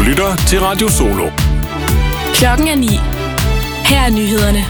lytter til Radio Solo. Klokken er 9. Her er nyhederne.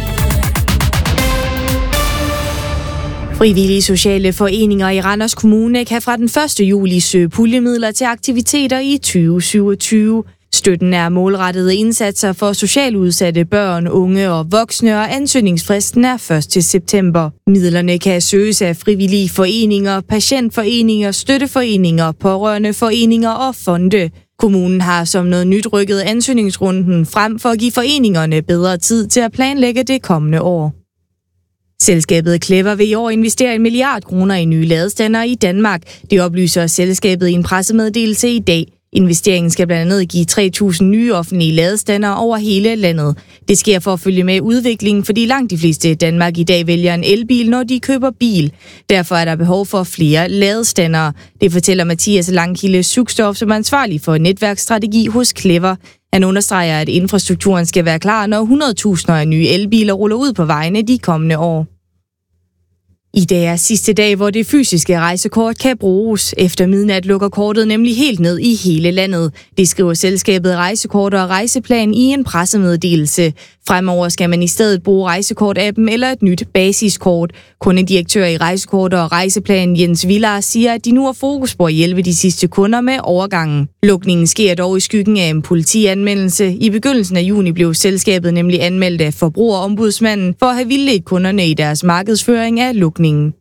Frivillige sociale foreninger i Randers Kommune kan fra den 1. juli søge puljemidler til aktiviteter i 2027. Støtten er målrettede indsatser for socialt udsatte børn, unge og voksne, og ansøgningsfristen er 1. september. Midlerne kan søges af frivillige foreninger, patientforeninger, støtteforeninger, pårørendeforeninger og fonde. Kommunen har som noget nyt rykket ansøgningsrunden frem for at give foreningerne bedre tid til at planlægge det kommende år. Selskabet Clever vil i år investere 1 milliard kroner i nye ladestandere i Danmark. Det oplyser selskabet i en pressemeddelelse i dag. Investeringen skal blandt andet give 3.000 nye offentlige ladestandere over hele landet. Det sker for at følge med udviklingen, fordi langt de fleste i Danmark i dag vælger en elbil, når de køber bil. Derfor er der behov for flere ladestandere. Det fortæller Mathias Langkilde Suksdorf, som er ansvarlig for netværksstrategi hos Clever. Han understreger, at infrastrukturen skal være klar, når 100.000 af nye elbiler ruller ud på vejene de kommende år. I dag er sidste dag, hvor det fysiske rejsekort kan bruges. Efter midnat lukker kortet nemlig helt ned i hele landet. Det skriver selskabet Rejsekort og Rejseplan i en pressemeddelelse. Fremover skal man i stedet bruge Rejsekort-appen eller et nyt basiskort. Kundedirektør i Rejsekort og Rejseplan Jens Villar siger, at de nu har fokus på at hjælpe de sidste kunder med overgangen. Lukningen sker dog i skyggen af en politianmeldelse. I begyndelsen af juni blev selskabet nemlig anmeldt af Forbrugerombudsmanden for at have vildledt kunderne i deres markedsføring af lukningen.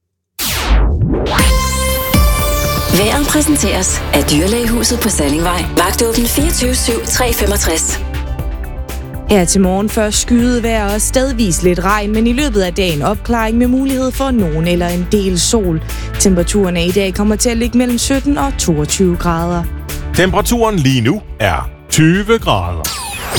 Vejret præsenteres af Dyrlægehuset på Sallingvej. Vagtåben 24/7/365. Her til morgen først skyet vejr og stedvis lidt regn, men i løbet af dagen opklaring med mulighed for nogen eller en del sol. Temperaturen i dag kommer til at ligge mellem 17 og 22 grader. Temperaturen lige nu er 20 grader.